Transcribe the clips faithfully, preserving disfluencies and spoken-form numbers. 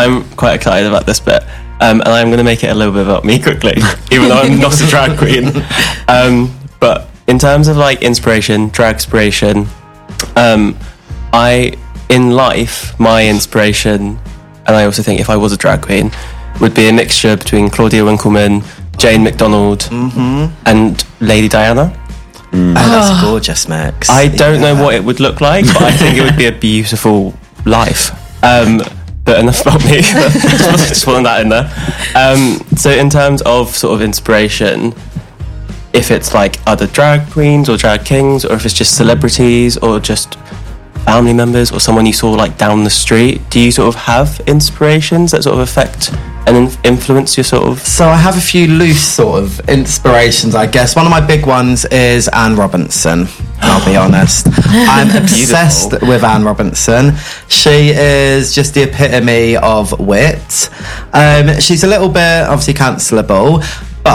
I'm quite excited about this bit. Um, and I'm going to make it a little bit about me quickly, even though I'm not a drag queen. Um, but in terms of like inspiration, drag inspiration, um, I, in life, my inspiration, and I also think if I was a drag queen, would be a mixture between Claudia Winkleman, Jane McDonald, mm-hmm. and Lady Diana. Mm. Oh, that's a gorgeous mix. I don't yeah. know what it would look like, but I think it would be a beautiful life. Um, but enough about me. Just putting that in there. Um, so in terms of sort of inspiration, if it's like other drag queens or drag kings, or if it's just celebrities or just family members or someone you saw like down the street, do you sort of have inspirations that sort of affect and in- influence your sort of... So I have a few loose sort of inspirations, I guess. One of my big ones is Anne Robinson, I'll be honest. I'm obsessed Beautiful. with Anne Robinson. She is just the epitome of wit. Um, she's a little bit, obviously, cancelable, but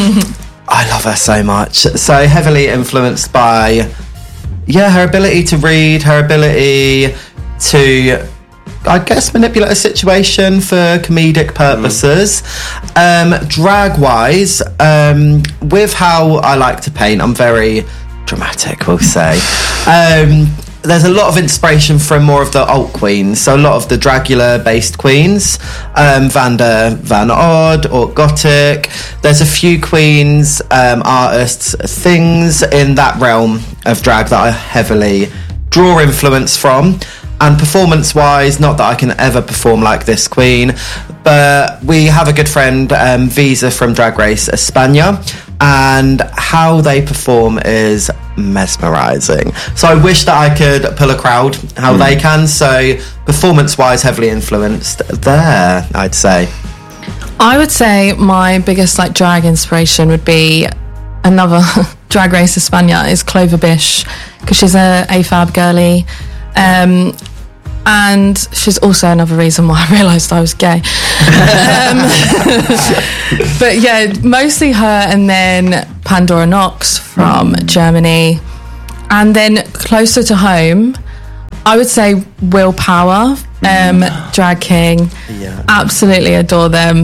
I love her so much. So heavily influenced by, yeah, her ability to read, her ability to... I guess manipulate a situation for comedic purposes. Mm. Um, drag-wise, um, with how I like to paint, I'm very dramatic, we'll say. Um, there's a lot of inspiration from more of the alt queens, so a lot of the Dragula-based queens, um, Vanda Van Odd or Gothic. There's a few queens, um, artists, things in that realm of drag that I heavily draw influence from. And performance-wise, not that I can ever perform like this queen, but we have a good friend, um, Visa from Drag Race España, and how they perform is mesmerising. So I wish that I could pull a crowd how mm. they can. So performance-wise, heavily influenced there, I'd say. I would say my biggest like drag inspiration would be another Drag Race España is Clover Bish, because she's a A F A B girly. Um, and she's also another reason why I realised I was gay. um, but yeah, mostly her, and then Pandora Knox from Germany. And then closer to home, I would say Will Power, um, Drag King. Yeah. Absolutely adore them.